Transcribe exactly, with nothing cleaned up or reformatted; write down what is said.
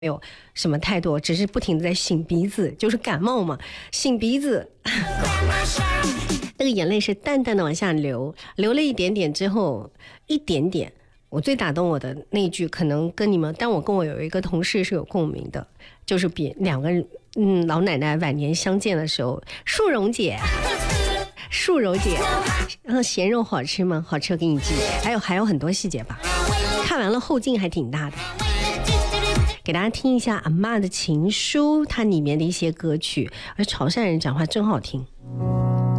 没有什么太多，只是不停的在擤鼻子，就是感冒嘛，擤鼻子。那个眼泪是淡淡的往下流，流了一点点之后，一点点。我最打动我的那一句，可能跟你们，但我跟我有一个同事是有共鸣的，就是比两个嗯老奶奶晚年相见的时候，树荣姐。树柔姐，嗯，咸肉好吃吗？好吃，我给你寄。还有还有很多细节吧，看完了后劲还挺大的。给大家听一下阿嬷的情书，它里面的一些歌曲，而潮汕人讲话真好听。